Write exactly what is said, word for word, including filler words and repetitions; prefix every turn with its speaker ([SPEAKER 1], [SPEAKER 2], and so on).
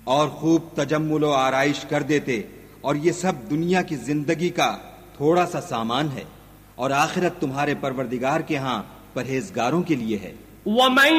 [SPEAKER 1] और खूब तजम्मुल व आराइश कर देते, और ये सब दुनिया की जिंदगी का थोड़ा सा सामान है, और आखिरत तुम्हारे परवरदिगार के यहाँ परहेजगारों के लिए है।